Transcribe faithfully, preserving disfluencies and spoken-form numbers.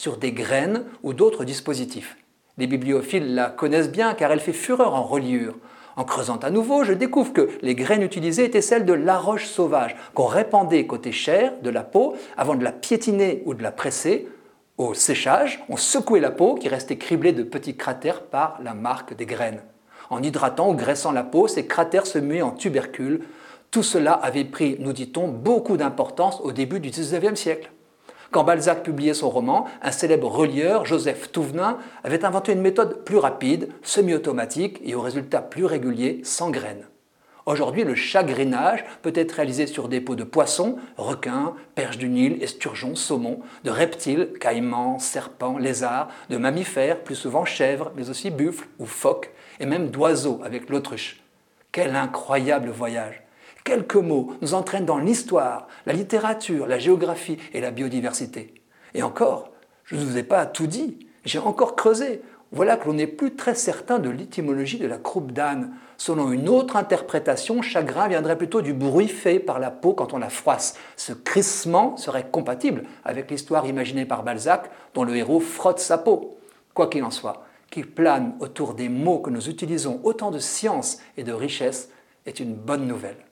sur des graines ou d'autres dispositifs. Les bibliophiles la connaissent bien car elle fait fureur en reliure. En creusant à nouveau, je découvre que les graines utilisées étaient celles de laroche sauvage, qu'on répandait côté chair de la peau avant de la piétiner ou de la presser. Au séchage, on secouait la peau qui restait criblée de petits cratères par la marque des graines. En hydratant ou graissant la peau, ces cratères se muaient en tubercules. Tout cela avait pris, nous dit-on, beaucoup d'importance au début du dix-neuvième siècle. Quand Balzac publiait son roman, un célèbre relieur, Joseph Touvenin, avait inventé une méthode plus rapide, semi-automatique et aux résultats plus réguliers, sans graines. Aujourd'hui, le chagrinage peut être réalisé sur des peaux de poissons, requins, perches du Nil, esturgeons, saumons, de reptiles, caïmans, serpents, lézards, de mammifères, plus souvent chèvres, mais aussi buffles ou phoques, et même d'oiseaux avec l'autruche. Quel incroyable voyage! Quelques mots nous entraînent dans l'histoire, la littérature, la géographie et la biodiversité. Et encore, je ne vous ai pas tout dit, j'ai encore creusé. Voilà que l'on n'est plus très certain de l'étymologie de la croupe d'âne. Selon une autre interprétation, chagrin viendrait plutôt du bruit fait par la peau quand on la froisse. Ce crissement serait compatible avec l'histoire imaginée par Balzac, dont le héros frotte sa peau. Quoi qu'il en soit, qu'il plane autour des mots que nous utilisons autant de science et de richesse est une bonne nouvelle.